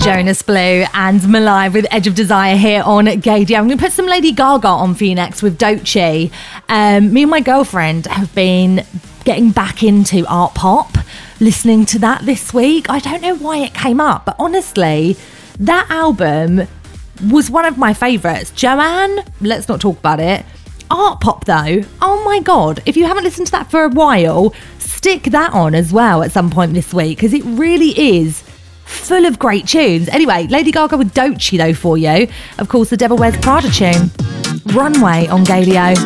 Jonas Blue and Malive with Edge of Desire here on Gaydio. I'm going to put some Lady Gaga on for you next with Doechii. Me and my girlfriend have been getting back into art pop, listening to that this week. I don't know why it came up, but honestly, that album was one of my favourites. Joanne, let's not talk about it. Art pop though, oh my god, if you haven't listened to that for a while, stick that on as well at some point this week, because it really is full of great tunes. Anyway, Lady Gaga with Doechii though for you. Of course, the Devil Wears Prada tune. Runway on Gaydio.